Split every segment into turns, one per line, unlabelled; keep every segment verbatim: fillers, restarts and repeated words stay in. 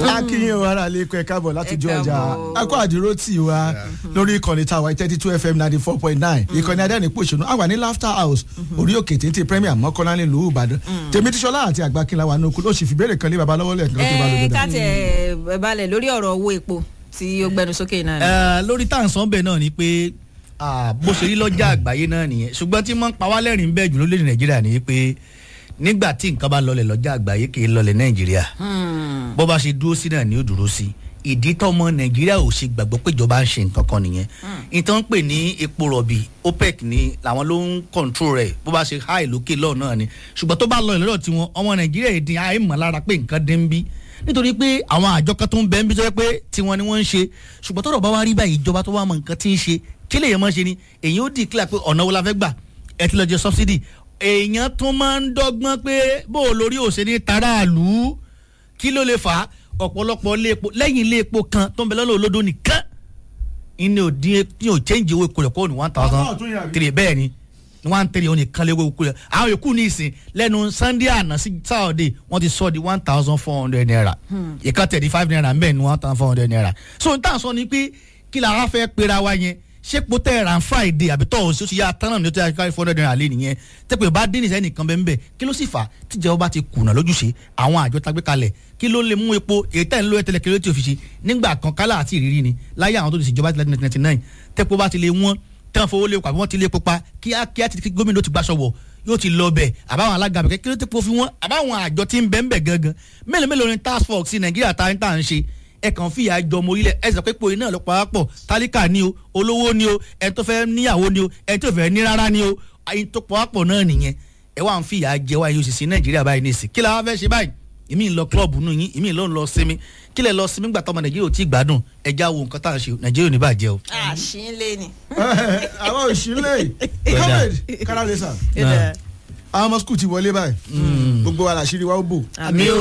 akínyìn wa ara lè kọ ẹ káàbọ̀ láti jọ ọjà akọ àdúró tì wá lórí ìkànnì tàwa thirty two fm ninety four point nine ìkànnì adẹ́nipò ìṣúná àwa ní laughter house orí òkè téńté premier mọ́kànlá nílùú ìbàdàn tèmi tíṣọlá àti àgbàkínlá wa nínú ló sì fi béèrè kan lé baba lọ́wọ́ lẹ́ẹ̀kan tó bá lóde
dá. ẹ ká tẹ balẹ̀ lórí ọ̀rọ̀ owó epo tí ó gbẹnu sókè náà.
lórí táǹsán bẹ́ẹ̀ náà ni pé bó ṣe rí lọ́jà àgbáyé náà nìyẹn ṣùgbọ́n tí wọ́n ń pa wá lẹ́rìn bẹ́ẹ̀ jù lórílẹ̀ nàìjíríà ni pé nígbà tí nǹkan bá lọlẹ̀ lọ́jà àgbáyé kì í lọlẹ̀ nàìjíríà bó bá ṣe dúró sí náà ni ó dúró sí ìdí tọmọ nàìjíríà ò ṣe gbàgbọ́ pé ìjọba ń ṣe nǹkan kan nìyẹn ìtàn ń pè ní epo rọ̀bì OPEC ni làwọn ló ń control rẹ̀ bó bá ṣe high lókè lọ́ọ̀ náà ni ṣùgbọ́n tó bá lọlẹ̀ lọ́dọ̀ tiwọn ọmọ nàìjíríà èdè àìmọ̀ lára pé nǹkan dé ń bí nítorí pé àwọn àjọ kan tó ń bẹ ń bí tó yẹ pé tiwọn ni wọ́n ń ṣe ṣùgbọ́n tọ́rọ̀ bá wá rí báyìí ìjọba tó wá mọ nǹkan tí ń ṣe kí lè yẹn mọ́ ṣe ni èyí ó declare pé ọ̀nà wo la fẹ́ gbà ẹ ti lọ jẹ subsidy èèyàn tún máa ń dọ́gbọ́n pé bó o lórí òṣè ní taráàlú kí ló lè fà á ọ̀pọ̀lọpọ̀ ilé epo lẹ́yìn ilé epo kan tó ń bẹ lọ́lọ́ olódó nìkan ìní òdì ní ò change owó epo rẹ̀ kó ní one thousand three bẹ́ẹ̀ ni one three òní kan lé owó epo rẹ̀ àwọn yòókù ní ìsìn lẹ́nu sunday àná sí saturday wọ́n ti sọ di one thousand four hundred naira ìkan thirty five naira bẹ́ẹ̀ ni one thousand four hundred naira so n tàn sọ ni pé kí la wá fẹ́ pera wa yẹn ṣé po tẹ ran friday àbí tọ́ ọ̀sẹ̀ ó ti yá tánà ní ó ti yá five hundred naira lé nìyẹn tẹ́pẹ́ bá dín nìṣẹ́ nìkan bẹ́ẹ̀ bẹ́ẹ̀ kí ló sì fà á tíjẹ́ bá ti kùnà lójúṣe àwọn àjọ tagbé kalẹ̀ kí ló lè mú epo èyí tẹ̀ ń lo ẹtẹlẹ kí ló ti òfìṣe nígbà kan kálá àti ìrírí ni láyé àwọn tó ti ṣèjọba ti nineteen ninety nine tẹ́pẹ́ bá ti lè wọ́n tẹ́ fowó lé pàbí wọ́n ti lé pupa kíákíá ti gómìnà ti gbàṣọ wọ̀ yóò ti lọ bẹ̀ àbáwọn alága bẹ̀ kí ló ti po fi wọ́n àbáwọn àjọ ti ń bẹ̀ ń bẹ̀ gangan mélòó mélòó ni task force ti nàìjíríà ta ń tà ń ṣe ẹ kàn fìyà jọ ọmọ orílẹ̀ ẹ sọ pé pòye náà ló parapọ̀ tálíkà ni o olówó ni o ẹni tó fẹ́ níyàwó ni o ẹni tó fẹ́ ní rárá ni o ẹni tó parapọ̀ náà nìyẹn ẹ wà ń fìyà jẹ wá yóò sì sí nàìjíríà báyìí ní ìsìn kí la wá fẹ́ ṣe báyìí èmi ń lọ klọ́ọ̀bù nù yín èmi ń lọ ń lọ sinmi kí lẹ lọ sinmi gbà tọmọ nàìjíríà ò tí ì gbádùn ẹ já wo nǹkan tá à ń ṣe nàìjíríà ò ní bàjẹ́ o.
àṣìlè ni.
àwọn òṣìlè covid kárálẹ́sà àwọn ọmọ skul ti wọlé báyìí gbogbo wa làṣírí wa ó bò.
àmì o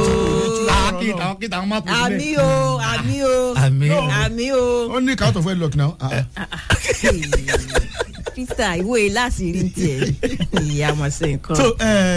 kí táwọn kí táwọn má kú sílẹ̀.
àmì o àmì o
àmì o
àmì o.
ó ní count of wedlock now.
peter ìwé láṣìírí tiẹ̀ ìyá mọ̀ sí nǹkan.
so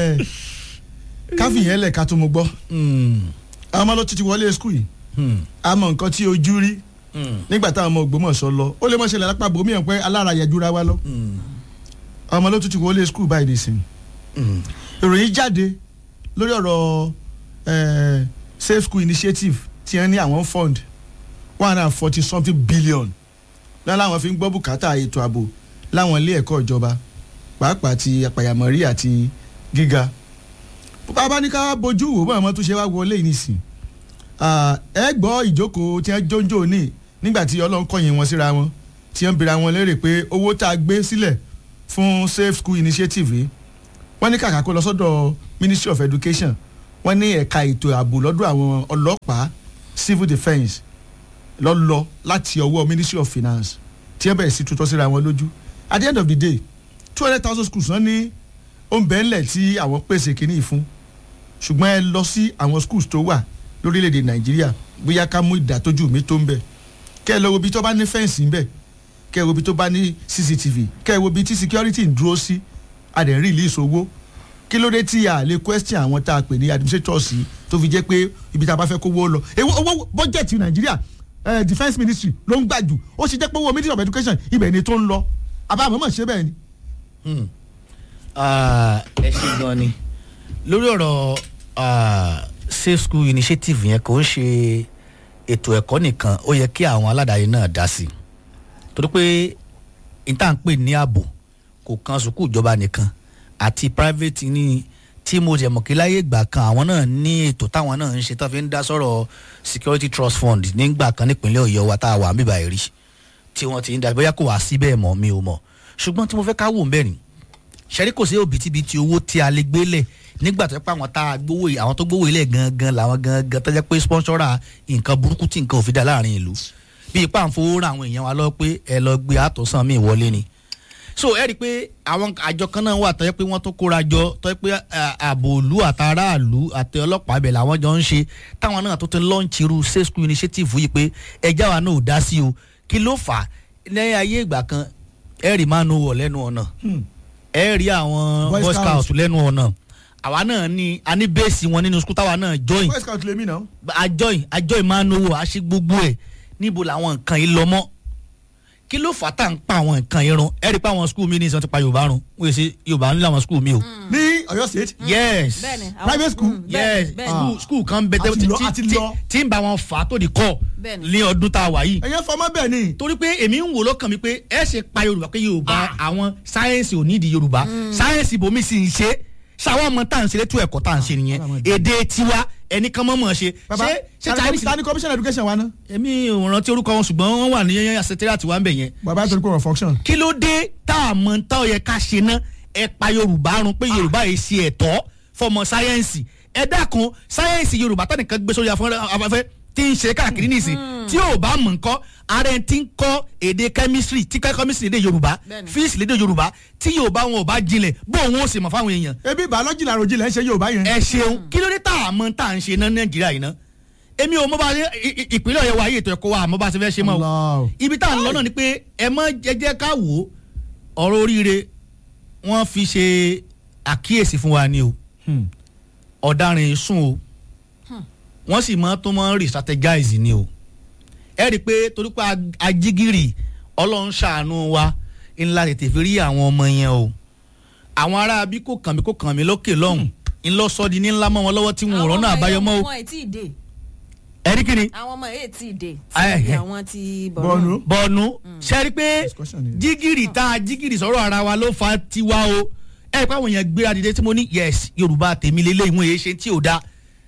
káfí yẹn lẹ̀ ká tó mo gbọ́ àwọn ọmọ ló ti ti wọlé skul yìí àmọ́ nǹkan tí ojú rí nígbà táwọn ọmọ Ògbómọ̀ṣọ́ lọ ó lè mọ̀ ṣẹlẹ̀ lápá bòmí ẹ̀ pé alára yẹjúra wa lọ àwọn ọmọ ló tún ti wọlé skul báyìí nìsín ìròyìn jáde lórí ọ̀rọ̀ safe school initiative tí wọ́n ní àwọn fund one hundred and forty something billion lọ́la àwọn fi ń gbọ́ bùkátà ètò ààbò láwọn ilé ẹ̀kọ́ ìjọba pàápàá ti àpàyàmọ̀rí àti gíga bàbá ní ká bójú wò bọ́ àwọn tó ṣe wá wọlé nísìn ẹ gbọ́ ìjókòó tí wọ́n jóńjó ní nígbà tí Ọlọ́run kọ̀yìn wọn síra wọn tí wọ́n bira wọn lérè pé owó tá a gbé sílẹ̀ fún safe school initiative yìí wọ́n ní kàkà kó lọ sọ́dọ̀ Ministry of Education wọ́n ní ẹ̀ka ètò ààbò lọ́dọ̀ àwọn ọlọ́pàá civil defence lọ́lọ́ láti ọwọ́ Ministry of Finance tí wọ́n bẹ̀rẹ̀ sí tutọ́ síra wọn lójú at the end of the day two hundred thousand schools wọ́n ní òǹbẹ̀ńlẹ̀ tí àwọn pèsè kínní fún ṣùgbọ́n ẹ lọ sí àwọn schools tó wà lórílẹ̀‐èdè Nàìjíríà bóyá ká mú ìdàtójú mi tó ń bẹ̀ kẹ́ ẹ lọ wo bí tó bá ní fẹ́ǹsì ń bẹ̀ kẹ́ ẹ wo bí tó bá ní C C T V kẹ́ ẹ wo bí tí security ń dúró sí adẹ̀ release owó kí ló dé tí a lè question àwọn tá a pè ní administrators tó fi jẹ́ pé ibi tá a bá fẹ́ kówó lọ èwo owó budget Nàìjíríà eh, defence ministry ló ń gbàjù ó sì jẹ́ pé owó ministry of education ibẹ̀ ni tó ń lọ àbámọ̀ mọ̀ ṣe bẹ́ẹ̀ ni.
ẹ ṣe gan ni lórí ọ̀rọ̀ safe school initiative yẹn kò ń ṣe ètò ẹ̀kọ́ nìkan ó yẹ kí àwọn aládàáyé náà dá sí i torí pé ìta ń pè ní ààbò kò kan sùkúù ìjọba nìkan àti private ní tí mo jẹ mọ̀ kí láyé ìgbà kan àwọn náà ní ètò táwọn náà ń ṣe tó fi ń dá sọ̀rọ̀ security trust fund nígbà kan nípínlẹ̀ Ọ̀yọ́ wa tá a wà níbà rí tí wọ́n ti ń dá bóyá kò wá sí bẹ́ẹ̀ mọ́ mi ò mọ̀ ṣùgbọ́n tí mo fẹ́ ká wò ń bẹ̀rìn ṣẹ́rí kò sí òbítíbitì owó tí a lè gbélẹ̀ nígbà tó yẹ pé àwọn tá a gbówó àwọn tó gbówó ilẹ̀ gangan làwọn gangan tó jẹ́ pé sponsora nǹkan burúkú tí nǹkan ò fi dá láàrin ìlú bí ipá ń fowó ra àwọn èèyàn wa lọ pé ẹ lọ gbé àtọ̀sán mi wọlé ni so ẹ rí i pé àwọn àjọ kan náà wà tó yẹ pé wọ́n tó kóra jọ tó yẹ pé ààbò ìlú àtàràlú àti ọlọ́pàá ibẹ̀ làwọn jọ ń ṣe táwọn náà tó ti launch irú safe school initiative yìí pé ẹjá wa náà ò dá sí o kí ló fà á lẹ́yìn ayé ìgbà kan ẹ rí máa nu wọ̀ lẹ́nu ọ̀nà ẹ rí àwọn boy scout lẹ́nu ọ̀nà àwa náà ní a ní bẹ́ẹ̀sì wọn nínú skul táwa náà join
boy scout lèmi náà.
àjọyìn àjọyìn máa ń náwó àṣẹ gbogbo ẹ̀ níbo làwọn nǹkan yìí lọ mọ́ kí ló fà tá à ń pa àwọn nǹkan yìí run ẹ rí i pé àwọn skul mi ní ìsàn ti pa yorùbá run wọ́n yẹ sí yorùbá ńlá àwọn skul mi o.
ní Ọ̀yọ́ state.
yes
bẹ́ẹ̀ni àwọn-
Private school?
mm,
yes
bẹ́ẹ̀ni, bẹ́ẹ̀ni.
skul skul kan bẹ tẹ
Àti lọ,
tí-
àti
tí-
lọ.
tí ń bá wọn fà á tó di kọ́
Bẹ́ẹ̀ni.
ní ọdún tá a wà yìí
ẹ̀yẹ́ fọmọ bẹ́ẹ̀ ni.
torí pé èmi ń wò lọ́kàn mi pé ẹ ṣe pa yorùbá pé yorùbá àwọn sáyẹ́nsì ò nídìí yorùbá sáyẹ́nsì bòmí sì ń ṣe ṣàwọn ọmọ tá à ń ṣe létò ẹ̀kọ́ tá à ń ṣe nìyẹn èdè tiwa ẹnì kan mọ̀mọ́ ṣe
baba
ṣé ṣé chinese
tani commission education wa ná.
èmi ò rántí orúkọ wọn ṣùgbọ́n wọ́n wà ní àṣetẹ́rẹ́ àti wà ń bẹ̀ yẹn
baba torí pé wọ́n function.
kí ló dé tá a mọ̀ tá ò yẹ ká ṣe ná ẹ pa yorùbá run pé yorùbá yìí ṣe ẹ̀tọ́ fọmọ sáyẹ́nsì ẹ dákun sáyẹ́nsì yorùbá tánìkan gbé sórí afẹ́fẹ́ tí ń ṣe káàkiri nìsín tí ò bá mọ̀ nǹkan ààrẹ ti ń kọ́ èdè chemistry tí kọ́ chemistry lédè yorùbá
Bẹ́ẹ̀ni.
physics lédè yorùbá tí yorùbá wọn ò bá jinlẹ̀ bó òun ò sì mọ̀ fáwọn èèyàn
ebi biology làrò jinlẹ̀ ń ṣe Yorùbá yẹn.
ẹ ṣeun kí ló dé tá a mọ̀ tá à ń ṣe ná nàìjíríà yìí ná èmi ò mọ̀ bá ṣe ì- ì- ìpínlẹ̀ ọ̀yọ́ wa ayé ètò ẹ̀kọ́ wa àmọ́ bá ṣe fẹ́ ṣe mọ́ o
Allah.
ibi tá à ń lọ náà ni pé ẹ mọ jẹjẹ ká wò ó ọ̀rọ̀ oríire wọ́n fi ṣe àkíyèsí fún wa ni o
Hmm.
ọ̀daràn sùn o wọ́n sì mọ́ tó mọ́ re-strategize ni o ẹ rí i pé torí pé ag- ajígìrì ọlọ́run ṣàánú wa ńlá tètè fi rí àwọn ọmọ yẹn o àwọn ará bí kò kàn mí kò kàn mí lókè lọ́hùn ńlọsọdí ní ńlá mọ́ wọn lọ́wọ́ tí wọn ò rọ́nà àbáyọ mọ́ o
àwọn ọmọ ẹ̀ tí ì dé
ẹ rí kíni
àwọn ọmọ ẹ̀ tí ì dé
Ẹ,
tí
ẹ.
àwọn ti
Borno.
bọ̀ọ̀nù ṣe rí i pé
Discussion ni.
jígìrì tá a jígìrì sọ̀rọ̀ ara wa ló fa tiwa o ẹ pé àwọn èèyàn gbéra dìde tí mo ní yes yorùbá tèmi lélẹ̀ ìwọ̀n èyí ṣe tí ò da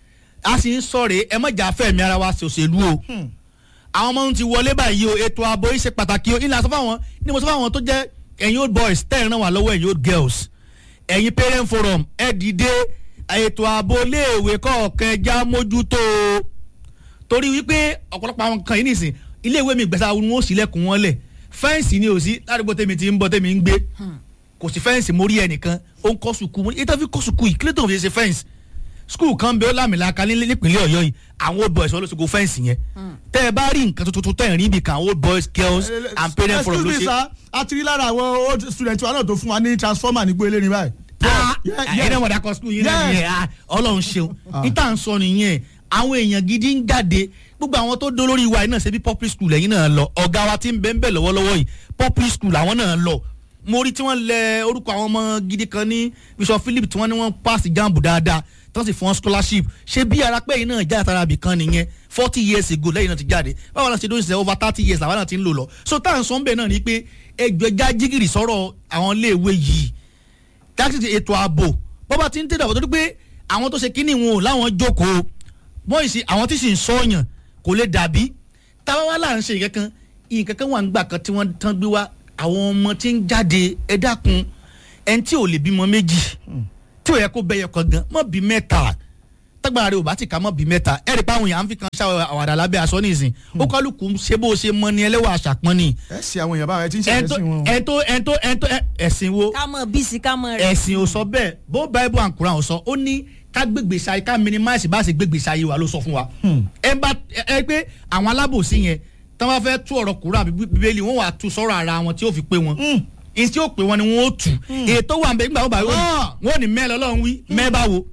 a sì ń sọ̀rọ̀ ẹ mọ̀jà fẹ́mi ara wa ṣòṣèlú o àwọn ọmọ ohun ti wọlé báyìí o ètò ààbò yìí ṣe pàtàkì o ìlànà sọ fáwọn ní mo sọ fáwọn tó jẹ́ ẹ̀yin old boys tẹ́ ẹ̀ ràn wá lọ́wọ́ ẹ̀yin old girls ẹ̀yin parent forum ẹ̀ dìde ètò ààbò iléèwé kọ̀ọ̀kan ẹja mójútó o torí wípé ọ̀pọ̀lọpọ̀ àwọn kan yìí nìsín iléèwé mi gbẹ̀sà wọn ó sílẹ̀kùn wọn lẹ̀ fẹ́ǹsì ni ò sí ládùúgbò tèmi ti ń bọ̀ tèmi ń gbé kò sí fẹ́ǹsì mórí ẹnìkan ó ń kọ́ sùkú mo ní ètò fi kọ́ sùkú yìí kílẹ̀ tó fi ṣe fẹ́ǹsì skul kan bẹ́ẹ̀ lámìlaka nípínlẹ̀ ọ̀yọ́ yìí àwọn old boys wọn ló ṣe go fẹ́ǹsì yẹn tẹ́ ẹ bá rí nǹkan tuntun tẹ́ ẹ̀ rí ibì kan old boys girls and parent forum ló
excuse me
ṣe.
sir a ti rí lára àwọn old student wa náà tó fún wa ní transformer nígbó eléyìí báyìí. Yeah, yeah.
ẹ̀yin náà mọ̀ dákọ̀ skul yìí náà
Yes.
nìyẹn ah, ọlọ́run ṣeun níta ń sọ nìyẹn àwọn èèyàn gidi ń jáde gbogbo àwọn tó dó lórí wa yìí náà ṣe bí public school ẹ̀yin náà lọ ọ̀gá wa ti ń bẹ́ẹ̀ bẹ́ẹ̀ lọ́wọ́lọ́wọ́ yìí public school àwọn náà lọ mo rí tí wọ́n lẹ orúkọ àwọn ọmọ gidi kan ní Bishop Philip tí wọ́n ní wọ́n pass jambu dáadáa tí wọ́n sì fún wọn scholarship ṣé bí arapẹ́ yìí náà jáde tara bìkan nìyẹn forty years ago lẹ́yìn náà ti jáde báwo la ṣe dóyún ṣe over thirty years làwọn náà ti ń lò lọ so tá à ń sọ ń bẹ̀ náà ni pé ẹjọ́ ẹja jígìrì sọ̀rọ̀ àwọn iléèwé yìí táàkì ètò ààbò bọ́bá ti ń tẹ̀lé ọ̀bọ̀ tó dúpẹ́ àwọn tó ṣe kínní wọn ò láwọn jókòó bọ́ọ̀ ìsì àwọn tí sì ń sọ̀yàn kò lè dàbí táwa wá là ń ṣe nǹkan kan nǹkan kan wà ń gbà kan tí wọ́n tán gbé wá àwọn ọmọ tí ń jáde ẹ dákun ẹni tí ò lè bímọ méjì tí ò yẹ kó bẹyẹ kan gan mọ́ bí mẹ́ta tágbára rẹ ò bá ti kà mọ́ bí mẹ́ta ẹ rí i pé àwọn èèyàn á fi kan ṣá àwàdà lábẹ́ aṣọ nìsín ó kálukú ṣe bó ṣe mọ ni ẹlẹ́wọ̀ àṣàpọ́n ni
ẹ ṣe àwọn èèyàn báwọn ẹ ti ń ṣe
ẹ̀ńtó
ẹ̀sìn wọn.
ẹ̀ńtó ẹ̀ńtó ẹ̀ńtó ẹ̀sìn wo
ká mọ̀ bí sí ká mọ̀ rẹ̀.
ẹ̀sìn ò sọ bẹ́ẹ̀ bó bible and Quran ò sọ ó ní ká gbégbé sáyé ká minimize bá ṣe gbégbé sáyé wa ló sọ fún wa. ẹ bá ẹ pé àwọn alábòsí yẹn tí wọ́n fẹ́ tú ọ̀rọ̀ Quran àbí bíbélì wọ́n wà tú sọ̀rọ̀ ara wọn tí ó fi pé wọn. ní tí ó pé wọn ni wọ́n ó tù. ètò wà nbẹ nígbà wọn bá wọn ní mẹ́ẹ̀ lọ́lọ́run wí mẹ́ẹ̀ bá wo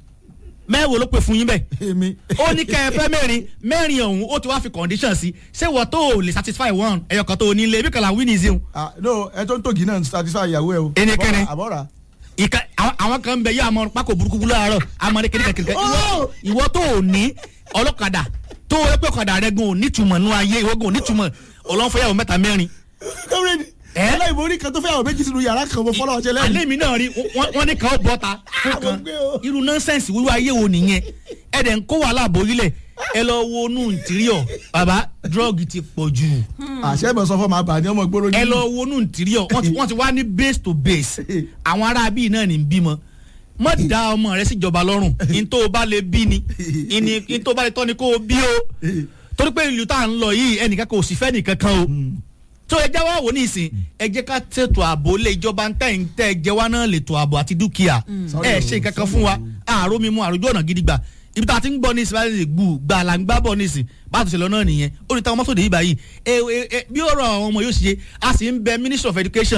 mẹ́ẹ̀ wo ló pè fún yín bẹ́ẹ̀.
èmi.
ó ní kẹ́ ẹ fẹ́ mẹ́rin mẹ́rin ọ̀hún ó ti wá fi condition sí ṣé wọ́n tó lè satisfy one ẹ̀yọ̀kan tó ní ilé ibi kan là win is in.
ah no ẹ tó ń tògì náà satisfy ìyàwó ẹ o.
Ẹnikẹ́ni.
àbọ̀ra.
ìka àwọn àwọn kan bẹ yá àmọ pákó burúkú láàárọ̀ àmọ ní kékeré kékeré ìwọ ìwọ tó ò ní ọlọ́kadà tó o pé ọ̀kadà rẹ gan ò nítumọ̀ nú ayé ìwọ gan ò nítumọ̀ ọlọ́nfọyàwó mẹ́ta mẹ́rin.
kọ́mírẹ́dì
Ẹ?
aláìmọ̀ orí kan tó fẹ́ àwọn méjì sínú yàrá kan mo fọ́lọ́ ọ̀ṣẹ́ lẹ́yìn.
alẹ́ mi náà rí wọ́n wọ́n ní kan ó bọ́ta fún
Ah,
kan
mo gbé o.
irú nọ́nsẹ̀nsì wíwú ayé wo nìyẹn ẹ dẹ̀ ń kó wàhálà borílẹ̀ ẹ lọ wo inú ntìríọ̀ bàbá drug ti pọ̀ jù
àṣẹ ìbọn sọ fún ọmọ àbàní ọmọ ìgboro ní.
ẹ lọ wo inú ntìríọ̀ wọ́n ti wọ́n ti wá ní base to base àwọn ará bíi náà ní bímọ má da ọmọ rẹ síjọba lọ́rùn ní tó o bá lè bí ni ní tó o bá lè tọ́ ni kó o bí o torí pé ìlú tá à ń lọ yìí ẹnìkan kò sì fẹ́ nìkan kan o tó ẹ jẹ́ wá wò ní ìsìn ẹ jẹ́ ká tètò ààbò lé ìjọba ń tẹ̀ ń tẹ́ ẹ jẹ́ wá náà lè tó ààbò àti dúkìá ẹ ṣe kankan fún wa àárò mímú àròjọ ọ̀nà gidi gbà ibi tá a ti ń gbọ́ ní ìsìn báyìí gbù gbà là ń gbá bọ̀ ní ìsìn bá a ti ṣe lọ náà nìyẹn ó ní táwọn mọ́tò dé yìí báyìí ẹ ẹ bí ọ̀rọ̀ àwọn ọmọ yóò ṣe a sì ń bẹ Ministry of Education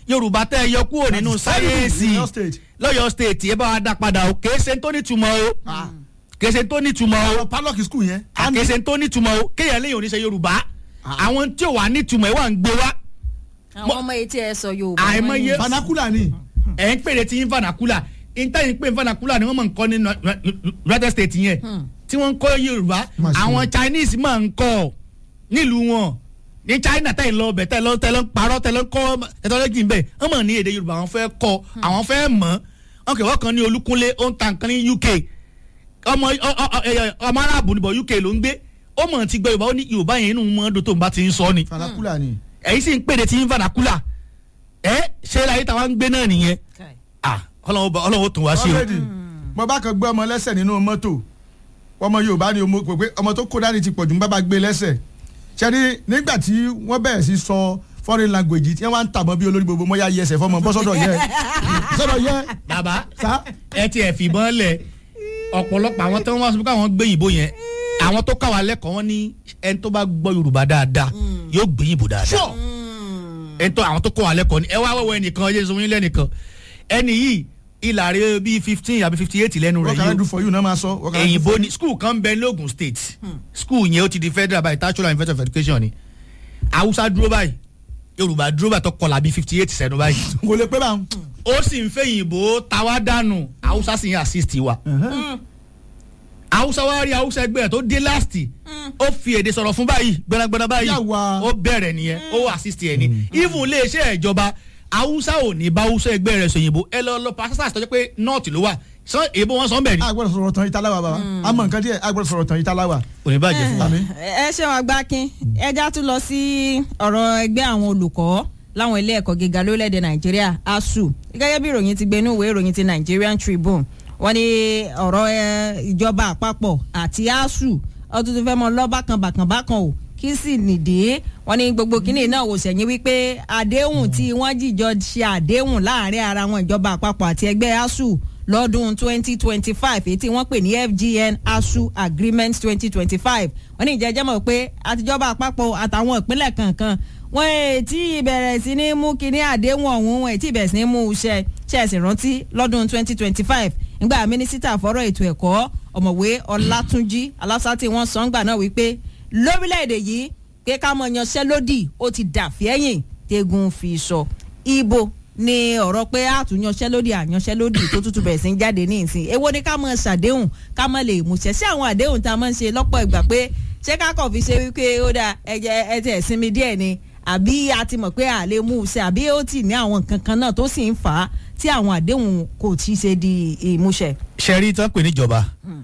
yorùbá tẹ́ ẹ yọ kúrò nínú sáyẹ́ǹsì lọ́yọ̀ state ẹ bá wa dá padà o kèé ṣe tó nítumọ̀ o kèé ṣe tó nítumọ̀ o
padlock school yẹn.
kèé ṣe tó nítumọ̀ o kéèyàn léyìn oníṣẹ́ yorùbá àwọn tí ò wá nítumọ̀ ẹ wà ń gbé wá.
àwọn ọmọ etí ẹ sọ yorùbá.
àìmọye
vernacular ni.
ẹ̀ ń pèrè tí ń vernacular intanet pé vernacular ni wọ́n máa ń kọ́ ní united states yẹn tí wọ́n ń kọ́ yorùbá àwọn chinese máa ń kọ́ nílùú wọn ní china tẹ́ ẹ lọ bẹ̀ tẹ́ ẹ lọ tẹ́ ẹ lọ parọ́ tẹ́ ẹ lọ kọ́ technology bẹ̀ wọ́n mọ̀ ní èdè yorùbá àwọn fẹ́ kọ́ àwọn fẹ́ mọ̀ ọ́n kẹ́ wọ́n kàn ní olúkúnlé ó ń ta nǹkan ní uk ọmọ ọmọ aráàbù níbọ̀ uk ló ń gbé ó mọ̀ ti gbọ́ yorùbá ó ní yorùbá yẹn inú mọ́ọ́dọ̀ tó ń bá ti ń sọ ni
vernacular ni.
ẹ̀yin sì ń pèdè tí ń vernacular ẹ̀ ṣe láyé táwa ń gbé náà nìyẹn ọlọ́wọ́ tún wá sí o.
mo bá kan gbé ọmọ lẹ́sẹ̀ nínú mọ́tò ọmọ yorùbá ni ọmọ tó kó dání ti pọ̀jù ń bá bá gbé lẹ́sẹ̀ ṣẹ́ni nígbà tí wọ́n bẹ̀rẹ̀ sí sọ foreign language tí wọ́n ń tàbọ̀ bí olórí gbogbo mọ́yá yẹ ẹsẹ̀ fọmọ bọ́ sọ́dọ̀ yẹ sọ́dọ̀ yẹ.
bàbá ẹ ti ẹ̀ fìbọn lẹ̀ ọ̀pọ̀lọpọ̀ àwọn tó ń wá sọ pé àwọn gbé yìnbó yẹn àwọn tó káwa lẹ́kọ̀ọ́ wọn ní ẹni tó bá gbọ́ yorùbá dáadáa yóò gbé yìnbó dáadáa ẹni tó àwọn tó kọ́ wa lẹ́kọ̀ọ́ ni ẹ wá wọ́wọ́ ẹnìkan ẹ jẹ́ sọ yín lẹ́nìkan ẹni yìí ìlàrí bíi fifteen àbí fifty eight lẹ́nu rẹ̀ yìí.
what can I do for you náà máa sọ.
èyìnbó ni school kan bẹ ní Ogun State school yẹn ó ti di federal by National University of Education ni Hausa dúró báyìí Yorùbá dúró báyìí tó kọlà bíi fifty eight sẹ́nu báyìí.
kò lè pé báwọn.
ó sì ń fẹ́ yìnbó tàwa dànù Hausa sì ń assist wa. Hausa wa rí Hausa ẹgbẹ́ rẹ̀ tó dé last ó fi èdè sọ̀rọ̀ fún báyìí gbẹ́nagbẹ́na báyìí ó bẹ̀rẹ̀ nìyẹn ó assist ẹ̀ ni even iléeṣẹ́ ìjọba Hausa ò ní bá Hausa ẹgbẹ́ rẹ̀ sòyìnbó ẹ lọ lọ pàṣẹ àtọ́jú pé north ló wà sọ èbó wọn sọ ń bẹ̀ ni.
a gbọ́dọ̀ sọ̀rọ̀ tán ìtàláwà bàbá a mọ̀ nǹkan díẹ̀ a gbọ́dọ̀ sọ̀rọ̀ tán ìtàláwà.
kò ní bàjẹ́ fún mi.
ẹ ṣeun Agbákin ẹja tún lọ sí ọ̀rọ̀ ẹgbẹ́ àwọn olùkọ́ láwọn ilé ẹ̀kọ́ gíga lórílẹ̀‐èdè Nàìjíríà ASUU gẹ́gẹ́ bí ìròyìn ti gbé inú ìwé ìròyìn ti Nigerian Tribune wọ́n ní ọ̀rọ̀ ìjọba àpapọ̀ àti ASUU ọdún tó fẹ́ mọ lọ́ bákanbàkanbákan o kí sì nìdí wọ́n ní gbogbo kínní náà wò sẹ́yìn wípé àdéhùn tí wọ́n jìjọ ṣe àdéhùn láàrin ara wọn ìjọba àpapọ̀ àti ẹgbẹ́ ASUU lọ́dún twenty twenty five èyí tí wọ́n pè ní F G N ASUU agreement twenty twenty five wọ́n ní ìjẹ́jẹ́ mọ̀ pé àtijọba àpapọ̀ àtàwọn ìpínlẹ̀ kankan wọ́n ti bẹ̀rẹ̀ sí ní mú kínní àdéhùn ọ̀hún wọ́n ti bẹ̀rẹ̀ sí ní mú iṣẹ́ ṣẹ́ẹ̀sì rántí lọ́dún twenty twenty five nígbà mínísítà fọ́rọ̀ ètò ẹ̀kọ́ ọ̀mọ̀wé Ọlátúnjí Alásátì wọ́n sọ ńgbà náà wípé lórílẹ̀‐èdè yìí pé ká mọ̀ yanṣẹ́lódì ó ti dà fẹ́yìn tẹ́gun fi sọ ibo ni ọ̀rọ̀ pé àtúnyanṣẹ́lódì àyanṣẹ́lódì tó tútù bẹ̀rẹ̀ sí ń jáde ní ìsìn èwo ni ká mọ̀ ṣàdéhùn ká mọ̀ lè múṣẹ́ sí àwọn àdéhùn tá a mọ̀ ń ṣe lọ́pọ̀ ìgbà pé ṣé ká kàn fi ṣe wípé ó dà ẹ̀jẹ̀ ẹ̀jẹ̀ ìsinmi díẹ̀ ni àbí a ti mọ̀ pé a lè mú un ṣe àbí ó ti ní àwọn nǹkan kan náà tó sì ń fà á tí àwọn àdéhùn kò tí ì ṣe di ìmúṣẹ.
ṣẹ́rí tán pè níjọba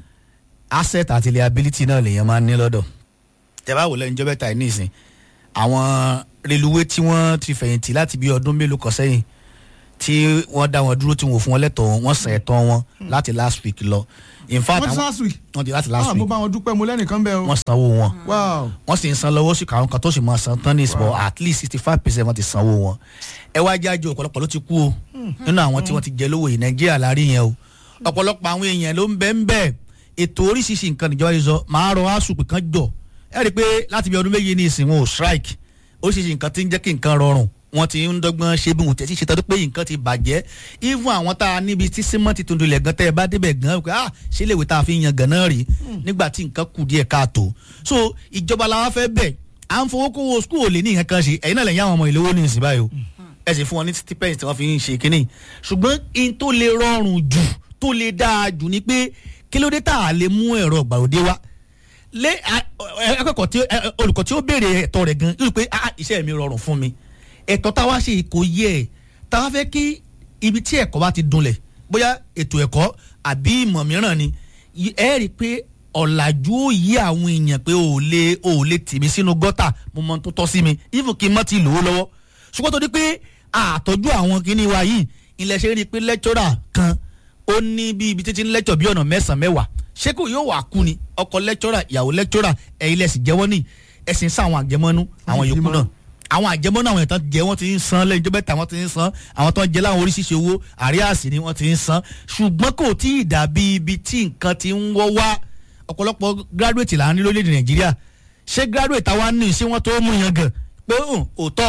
asset àti liability náà lèèyàn máa ń ní lọ́dọ̀ tẹ́bá wò lẹ́nu jọ́bẹ́ta ẹ̀ nísìn àwọn reluwé tí wọ́n ti fẹ̀yìntì láti bí ọdún mélòó kan sẹ́yìn tí wọ́n dá wọn dúró tí wọ́n fún wọn lẹ́tọ̀ọ́ wọn sàn ẹ̀tọ́ wọn láti last week lọ. in fact
wọ́n ti last week.
wọ́n ti láti last week.
mo bá wọn dúpẹ́ mo lẹ́nìkan bẹ́ẹ̀ o.
wọ́n sanwó wọn.
wow.
wọ́n sì ń san lọ́wọ́ sí kàwọn kan tó sì máa san tán ní ìsìnbọ̀ at least sixty five percent wọ́n ti sanwó wọn. ẹ wá jáde ọ̀pọ̀lọpọ̀ ló ti kú o nínú àwọn tí wọ́n ti jẹ lówó yìí Nàìjíríà láàrin yẹn o ọ̀pọ̀lọpọ̀ àwọn èèyàn ló ń bẹ ń bẹ ètò oríṣiríṣi nǹkan níjọba yìí sọ máa rọ ASUU pé kán jọ ẹ rí i pé láti bí ọdún méje ní ìsìn wọn ò strike oríṣiríṣi nǹkan tí ń jẹ́ kí nǹkan rọrùn wọ́n ti ń dọ́gbọ́n ṣe bí wọ́n ti ṣe tọ́jú pé nǹkan ti bàjẹ́ even àwọn tá a níbi tí símọ́ǹtì tó ń dolẹ̀ gan tẹ́ ẹ bá débẹ̀ gan pé ah ṣé lèwe tá a fi yan gan náà rí nígbà tí nǹkan kù díẹ̀ káàtó so ìjọba la wá fẹ́ bẹ̀ à ń fowó kówó skul ò lè ní nǹkan kan ṣe ẹ̀yin náà lè yá àwọn ọmọ ìlówó ní ìsìn báyìí o ẹ sì fún wọn ní stipend tí wọ́n fi ń ṣe kínní ṣùgbọ́n in tó lè rọrùn jù tó lè dáa jù ni pé kí ló dé tá a lè mú ẹ̀rọ ìgbàlódé wá lé akẹ́kọ̀ọ́ tí olùkọ́ tí ó béèrè ẹ̀tọ́ rẹ̀ gan yóò pé ah iṣẹ́ mi rọrùn fún mi ẹ̀tọ́ táwa ṣe kò yẹ ẹ̀ táwa fẹ́ kí ibi tí ẹ̀kọ́ bá ti dunlẹ̀ bóyá ètò ẹ̀kọ́ àbí ìmọ̀ mìíràn ni ẹ rí i pé ọ̀làjú ó yí àwọn èèyàn pé ò lè ò lè tì mí sínú gọ́tà mo mọ tó tọ́ sí mi even kí n má ti lò ó lọ́wọ́ ṣùgbọ́n tó di pé àtọ́jú àwọn kíní wa yìí ilẹ̀ ṣe rí i pé lẹ́kítọ́rà kan ó ní bí ibi títí ń lẹ́kítọ̀ bí ọ̀nà mẹ́sàn-án mẹ́wàá ṣé kò yóò wà kú ni ọkọ lẹ́kítọ́rà ìyàwó lẹ́kítọ́rà ẹ̀yin lẹ́sìn jẹ́wọ́ ní ẹ̀sìn sá àwọn àjẹmọ́nú àwọn yòókù náà àwọn àjẹmọ́nú àwọn ìtàn jẹ́ wọ́n ti ń san lẹ́yìn jọ́bẹ́ta wọ́n ti ń san àwọn tó ń jẹ́ láwọn oríṣiríṣi owó àríyàsí ni wọ́n ti ń san ṣùgbọ́n kò tí ì dàbí ibi tí nǹkan ti ń wọ́ wá ọ̀pọ̀lọpọ̀ gírádùétì là ń ní lórílẹ̀‐èdè Nàìjíríà ṣé gírádùétì àwa ní ṣé wọ́n tó mú yan gan pé òótọ́ o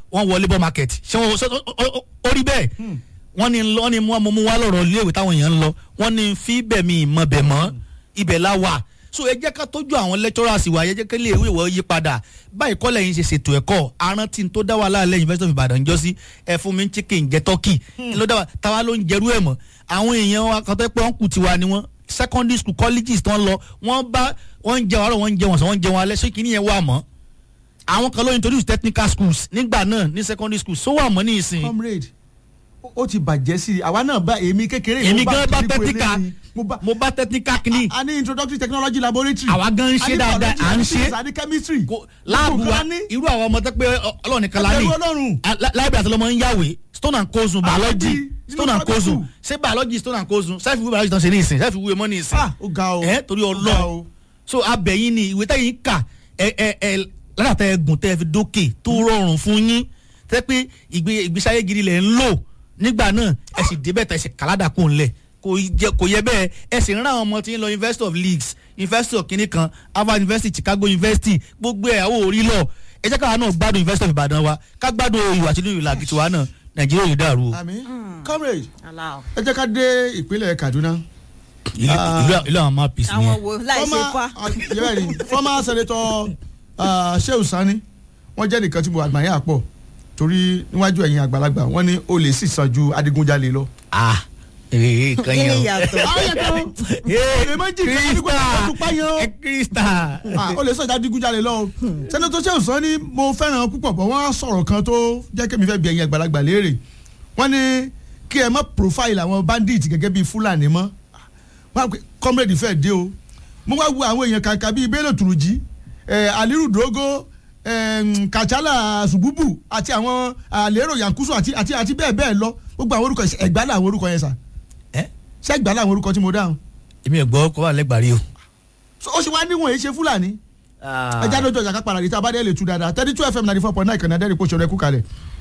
wọ́n wọ labour market ṣé wọ́n ó rí bẹ́ẹ̀ wọ́n ní lọ́ ni wọ́n mú wá lọ́rọ̀ iléèwé táwọn èèyàn ń lọ wọ́n ní fi bẹ̀ mí ìmọ̀ bẹ̀ mọ́ ibẹ̀ la wà so ẹ jẹ́ ká tọ́jú àwọn lecturers wa ẹ jẹ́ ká lè ìwé ìwọ̀ yí padà báyìí kọ́ lẹ́yìn ṣe ṣètò ẹ̀kọ́ arántí tó dá wa láàlẹ́ University of Ibadan jọ sí ẹ fún mi chicken jẹ turkey ló dá wa táwa ló ń jẹrú ẹ̀ mọ́ àwọn èèyàn wa kan tó pé wọ́n kù tiwa ni wọ́n secondary school colleges tó ń lọ wọ́n bá wọ́n ń jẹun àárọ̀ wọ́n ń jẹun ọ̀sán wọ́n ń jẹun alẹ́ ṣé kìíní yẹn wà mọ́ àwọn kan ló introduce technical schools nígbà náà ní secondary school so wà mọ́ ní ìsìn.
comrade ó ti bàjẹ́ sí i àwa náà bá èmi kékeré
èmi gan bá technical mo bá technical kìíní.
a ní introductory technology laboratory.
àwa gan ń ṣe dáadáa à ń ṣe
a ní chemistry.
láàbù wa irú àwọn ọmọ tó pé ọlọ́run nìkan la ní láìpẹ́ àti ọlọ́mọ ń yàwé stone and kozun biology stone and kozun ṣé biology stone and kozun self ìwé biology tán ṣe ní ìsìn self ìwé mọ́ ní ìsìn.
ah ó ga o
ẹ torí ọlọ́run so abẹ́yìn ni ìwé tẹ́yìn kà ẹ ẹ ẹ ládàtà ẹgùn tẹ́ ẹ fi dókè tó rọrùn fún yín tẹ́ pé ìgbésáyé gidi lẹ̀ ń lò nígbà náà ẹ sì débẹ̀ tẹ́ ẹ sì kàládà kó ń lẹ̀ kò yẹ bẹ́ẹ̀ ẹ sì ń rán àwọn ọmọ tí ń lọ University of Leeds University of kìnní kan Harvard University Chicago University gbogbo ẹ̀ àwọn orí lọ ẹ jẹ́ káwa náà gbádùn University of Ibadan wa ká gbádùn ìwà àti ìlú làgìtì wa náà Nàìjíríà yóò dàrú.
àmín comrade ẹ jẹ́ ká dé ìpínlẹ̀ Kaduna.
ìlú àwọn máa pèsè yẹn.
àwọn wo láì ṣe fa.
former senator Shehu Sani wọ́n jẹ́ nìkan tí mo admire àpọ̀ torí níwájú ẹ̀yin àgbàlagbà wọ́n ní ó lè sì sàn ju adigunjalè lọ.
ah ee kan yẹn o
kí ni yàtọ̀.
èlé méjì kan nígbà tó pa yẹn o.
krista.
ó lè sàn ju adigunjalè lọ o. senator Shehu Sani mo fẹ́ràn púpọ̀ bọ́ wọ́n sọ̀rọ̀ kan tó jẹ́ kí mi fẹ́ bi ẹ̀yin àgbàlagbà léèrè wọ́n ní kí ẹ má profile àwọn bandit gẹ́gẹ́ bíi Fúlàní mọ́ comrade fẹ́ dé o mo wá wo àwọn èèyàn kàkà bíi Bello Turji Aliru Dogo Kachala Sububu àti àwọn Alero Yankuso àti àti àti bẹ́ẹ̀ bẹ́ẹ̀ lọ gbogbo àwọn orúkọ ẹ̀gbá làwọn orúkọ yẹn sà ṣé ẹ̀gbá làwọn orúkọ tí mo dáhùn.
èmi ò gbọ́ kó wà lẹ́gbàá rí o.
ó ṣe wá níwọ̀n èyí ṣe Fúlàní ẹja lójú ọjà ká paradì tá a bá dé lè tu dáadáa thirty two F M ninety four point nine kan náà dẹ́rì pòṣọ rẹ kú kalẹ̀.